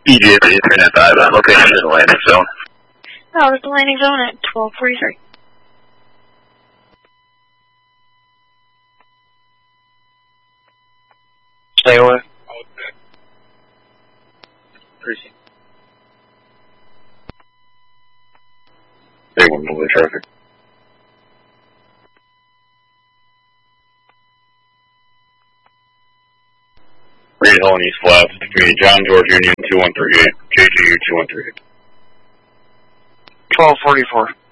EJ 395, location in the landing zone. Oh, it's the landing zone at 12:43. Stay away. Appreciate it. They won't move the traffic. Green Hill and East Flats between John George Union 2138, JGU 2138. 1244.